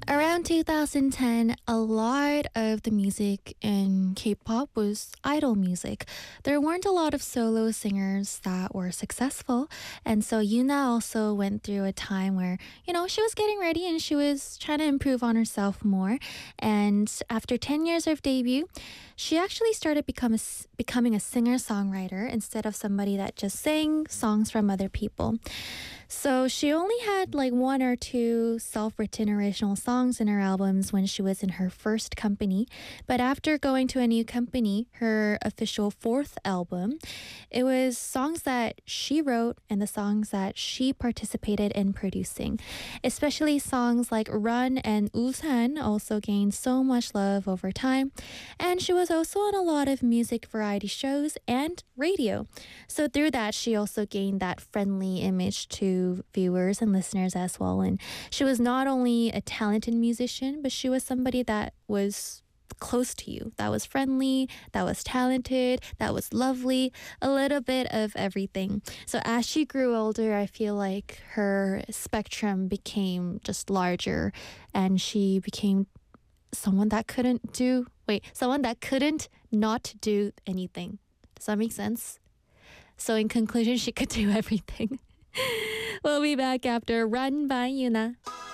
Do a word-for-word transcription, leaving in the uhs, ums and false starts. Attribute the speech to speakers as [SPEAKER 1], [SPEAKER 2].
[SPEAKER 1] Around two thousand ten, a lot of the music in K-pop was idol music. There weren't a lot of solo singers that were successful, and so Yuna also went through a time where, you know, she was getting ready and she was trying to improve on herself more. And after ten years of debut, she actually started become a s becoming a singer-songwriter instead of somebody that just sang songs from other people. So she only had like one or two self-written original songs in her albums when she was in her first company. But after going to a new company, her official fourth album, it was songs that she wrote and the songs that she participated in producing. Especially songs like Run and Usan also gained so much love over time. And she was also on a lot of music variety shows and radio. So through that, she also gained that friendly image to viewers and listeners as well. And she was not only a talented musician, but she was somebody that was close to you, that was friendly, that was talented, that was lovely, a little bit of everything. So as she grew older, I feel like her spectrum became just larger and she became someone that couldn't do, wait, someone that couldn't not do anything. Does that make sense? So in conclusion, she could do everything. We'll be back after Run by Yuna.